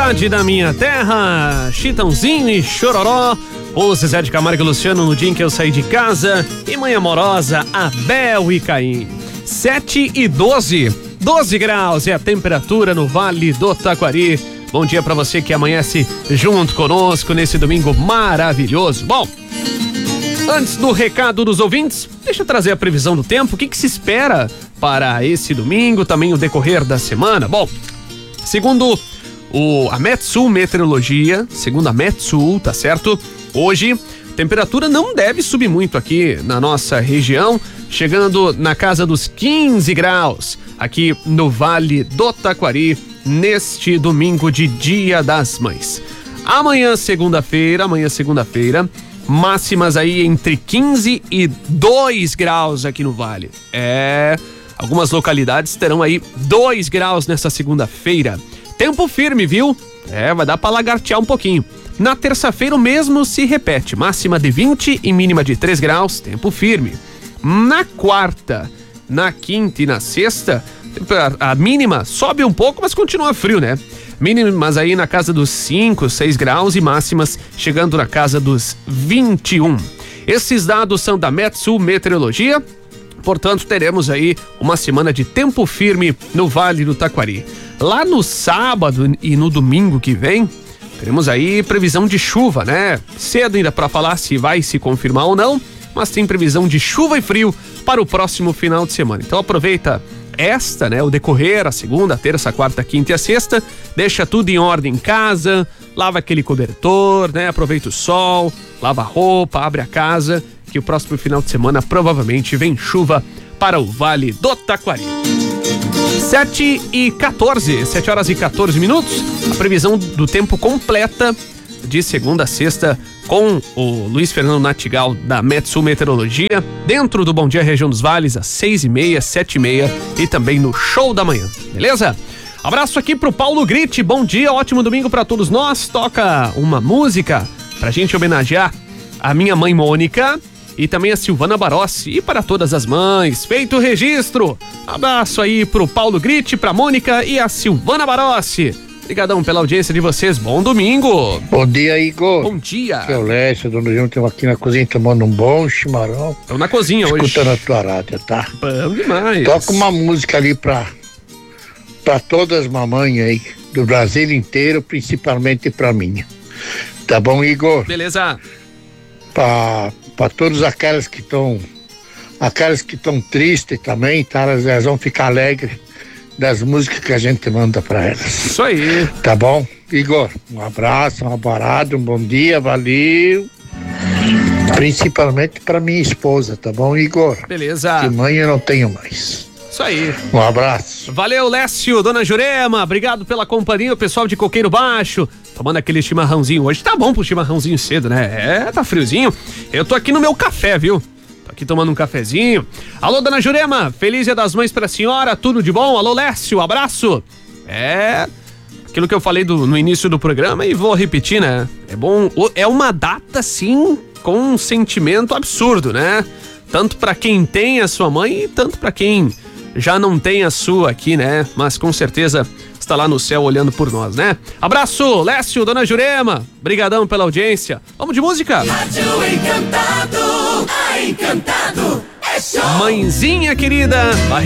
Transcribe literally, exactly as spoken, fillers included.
Saudade da minha terra, Chitãozinho e Chororó, o Zezé de Camargo e Luciano no dia em que eu saí de casa, e mãe amorosa, Abel e Caim. sete e doze, doze graus é a temperatura no Vale do Taquari. Bom dia pra você que amanhece junto conosco nesse domingo maravilhoso. Bom, antes do recado dos ouvintes, deixa eu trazer a previsão do tempo. O que que se espera para esse domingo, também o decorrer da semana? Bom, segundo o, a Metsul Meteorologia, segundo a Metsul, tá certo? Hoje, temperatura não deve subir muito aqui na nossa região, chegando na casa dos quinze graus aqui no Vale do Taquari, neste domingo de Dia das Mães. Amanhã, segunda-feira, amanhã, segunda-feira, máximas aí entre quinze e dois graus aqui no Vale. É, algumas localidades terão aí dois graus nessa segunda-feira. Tempo firme, viu? É, vai dar pra lagartear um pouquinho. Na terça-feira o mesmo se repete, máxima de vinte e mínima de três graus, tempo firme. Na quarta, na quinta e na sexta, a mínima sobe um pouco, mas continua frio, né? Mínimas aí na casa dos cinco, seis graus e máximas chegando na casa dos vinte e um. Esses dados são da Metsul Meteorologia, portanto teremos aí uma semana de tempo firme no Vale do Taquari. Lá no sábado e no domingo que vem, teremos aí previsão de chuva, né? Cedo ainda para falar se vai se confirmar ou não, mas tem previsão de chuva e frio para o próximo final de semana. Então aproveita esta, né, o decorrer, a segunda, a terça, a quarta, a quinta e a sexta, deixa tudo em ordem em casa, lava aquele cobertor, né, aproveita o sol, lava a roupa, abre a casa, que o próximo final de semana provavelmente vem chuva para o Vale do Taquari. sete e quatorze, sete horas e quatorze minutos, a previsão do tempo completa de segunda a sexta com o Luiz Fernando Natigal da Metsul Meteorologia, dentro do Bom Dia Região dos Vales, às seis e meia, sete e meia e também no Show da Manhã, beleza? Abraço aqui pro Paulo Gritti, bom dia, ótimo domingo pra todos nós. Toca uma música pra gente homenagear a minha mãe Mônica e também a Silvana Barossi, e para todas as mães, feito o registro. Abraço aí pro Paulo Gritti, pra Mônica e a Silvana Barossi. Obrigadão pela audiência de vocês, bom domingo. Bom dia, Igor. Bom dia. Aqui é o Lécio, dono João, estamos aqui na cozinha tomando um bom chimarrão. Estamos na cozinha escutando hoje. Escutando a tua rádio, tá? Bom demais. Toca uma música ali pra, pra todas as mamães aí, do Brasil inteiro, principalmente pra minha. Tá bom, Igor? Beleza. Pra, pra todos aquelas que estão, aquelas que estão tristes também, tá? Elas, elas vão ficar alegres das músicas que a gente manda pra elas. Isso aí. Tá bom? Igor, um abraço, um abarado, um bom dia, valeu. Principalmente pra minha esposa, tá bom, Igor? Beleza. Que mãe eu não tenho mais. Isso aí. Um abraço. Valeu, Lécio, dona Jurema, obrigado pela companhia, o pessoal de Coqueiro Baixo, tomando aquele chimarrãozinho hoje. Tá bom pro chimarrãozinho cedo, né? É, tá friozinho. Eu tô aqui no meu café, viu? Aqui tomando um cafezinho. Alô, dona Jurema, feliz Dia das Mães pra senhora, tudo de bom? Alô, Lécio, abraço. É, aquilo que eu falei do, no início do programa e vou repetir, né? É bom, é uma data, sim, com um sentimento absurdo, né? Tanto pra quem tem a sua mãe e tanto pra quem já não tem a sua aqui, né? Mas com certeza está lá no céu olhando por nós, né? Abraço, Lécio, dona Jurema, brigadão pela audiência. Vamos de música? Rádio Encantado, a Encantado é show. Mãezinha querida,